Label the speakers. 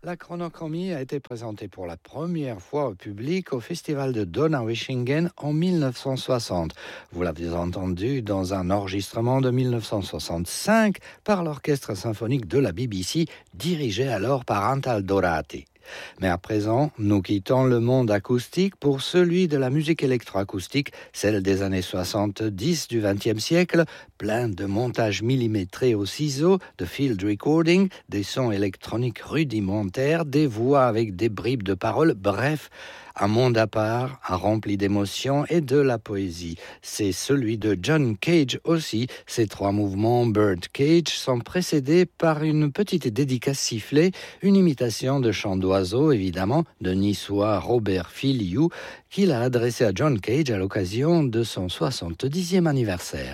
Speaker 1: La chronochromie a été présentée pour la première fois au public au festival de Donaueschingen en 1960. Vous l'avez entendu dans un enregistrement de 1965 par l'orchestre symphonique de la BBC, dirigé alors par Antal Dorati. Mais à présent, nous quittons le monde acoustique pour celui de la musique électroacoustique, celle des années 70 du XXe siècle, plein de montages millimétrés au ciseau, de field recording, des sons électroniques rudimentaires, des voix avec des bribes de paroles, bref, un monde à part, rempli d'émotions et de la poésie. C'est celui de John Cage aussi. Ces trois mouvements Bird Cage sont précédés par une petite dédicace sifflée, une imitation de chant d'oiseau, évidemment, de niçois Robert Filiou, qu'il a adressé à John Cage à l'occasion de son 70e anniversaire.